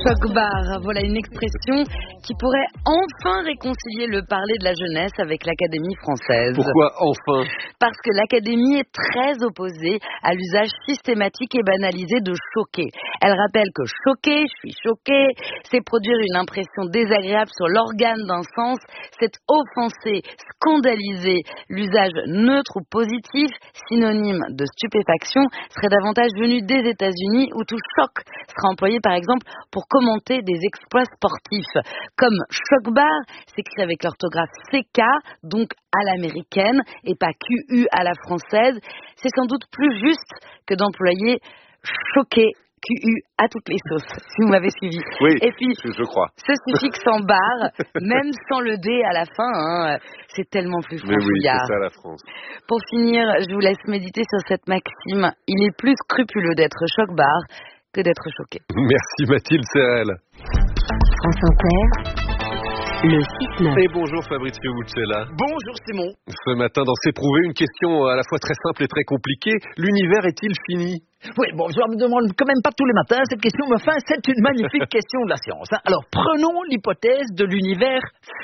Choc-bar, voilà une expression qui pourrait enfin réconcilier le parler de la jeunesse avec l'Académie française. Pourquoi enfin ? Parce que l'Académie est très opposée à l'usage systématique et banalisé de choquer. Elle rappelle que choquer, je suis choqué, c'est produire une impression désagréable sur l'organe d'un sens, c'est offenser, scandaliser. L'usage neutre ou positif, synonyme de stupéfaction, serait davantage venu des États-Unis où tout choc sera employé par exemple pour commenter des exploits sportifs. Comme choc-bar s'écrit avec l'orthographe CK, donc à l'américaine et pas QU à la française, c'est sans doute plus juste que d'employer choquer QU à toutes les sauces, si vous m'avez suivi. Oui, et puis, je crois. Ce suffixe en bar, même sans le D à la fin, c'est tellement plus franchouillard. Mais oui, c'est ça la France. Pour finir, je vous laisse méditer sur cette maxime. Il est plus scrupuleux d'être choc-bar que d'être choqué. Merci Mathilde Serrel. France Inter, le 6-9. Et bonjour Fabrizio Buccella. Bonjour Simon. Ce matin, dans C'est prouvé, une question à la fois très simple et très compliquée. L'univers est-il fini ? Oui, bon, je me demande quand même pas tous les matins cette question, mais enfin, c'est une magnifique question de la science. Alors, prenons l'hypothèse de l'univers